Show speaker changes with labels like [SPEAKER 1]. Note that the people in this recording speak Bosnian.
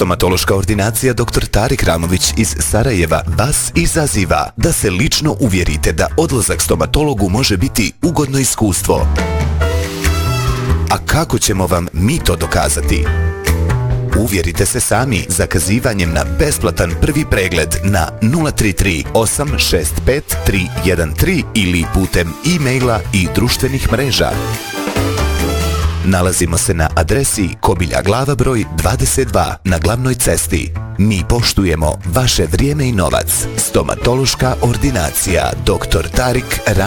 [SPEAKER 1] Stomatološka ordinacija dr. Tarik Ramović iz Sarajeva vas izaziva da se lično uvjerite da odlazak stomatologu može biti ugodno iskustvo. A kako ćemo vam mi to dokazati? Uvjerite se sami zakazivanjem na besplatan prvi pregled na 033 865 313 ili putem e-maila i društvenih mreža. Nalazimo se na adresi Kobilja Glava broj 22 na glavnoj cesti. Mi poštujemo vaše vrijeme i novac. Stomatološka ordinacija dr. Tarik Ramović.